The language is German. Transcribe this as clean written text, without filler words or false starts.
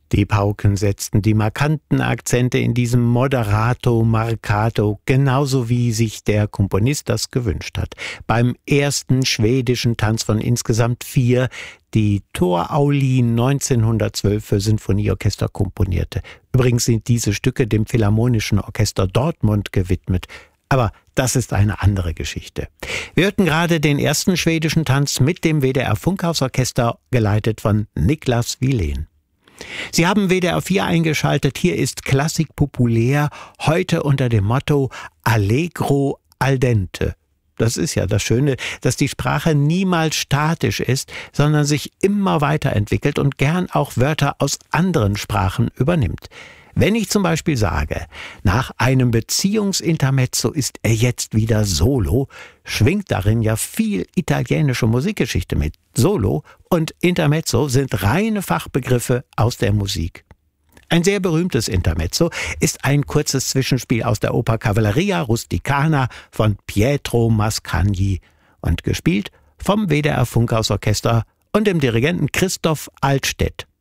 Die Pauken setzten die markanten Akzente in diesem Moderato Marcato, genauso wie sich der Komponist das gewünscht hat. Beim ersten schwedischen Tanz von insgesamt 4, die Tor Aulin 1912 für Sinfonieorchester komponierte. Übrigens sind diese Stücke dem Philharmonischen Orchester Dortmund gewidmet. Aber das ist eine andere Geschichte. Wir hörten gerade den ersten schwedischen Tanz mit dem WDR Funkhausorchester, geleitet von Niklas Wilén. Sie haben WDR 4 eingeschaltet. Hier ist Klassik populär, heute unter dem Motto Allegro al dente. Das ist ja das Schöne, dass die Sprache niemals statisch ist, sondern sich immer weiterentwickelt und gern auch Wörter aus anderen Sprachen übernimmt. Wenn ich zum Beispiel sage, nach einem Beziehungsintermezzo ist er jetzt wieder solo, schwingt darin ja viel italienische Musikgeschichte mit. Solo und Intermezzo sind reine Fachbegriffe aus der Musik. Ein sehr berühmtes Intermezzo ist ein kurzes Zwischenspiel aus der Oper Cavalleria Rusticana von Pietro Mascagni und gespielt vom WDR Funkhausorchester und dem Dirigenten Christoph Altstädt.